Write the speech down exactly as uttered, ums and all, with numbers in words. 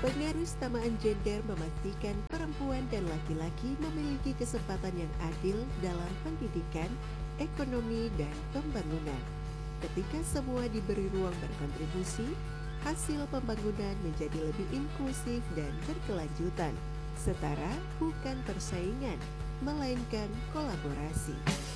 Pengaristamaan gender memastikan perempuan dan laki-laki memiliki kesempatan yang adil dalam pendidikan, ekonomi, dan pembangunan. Ketika semua diberi ruang berkontribusi, hasil pembangunan menjadi lebih inklusif dan berkelanjutan. Setara bukan persaingan, melainkan kolaborasi.